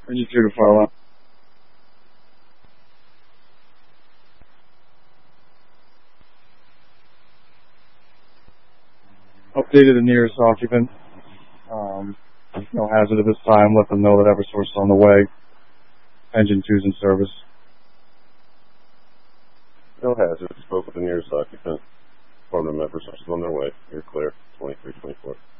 Engine 2 to fire line. Updated the nearest occupant. No hazard at this time. Let them know that Eversource is on the way. Engine 2's in service. No hazard. Spoke with the nearest occupant. Informed them Eversource is on their way. You're clear. 2324.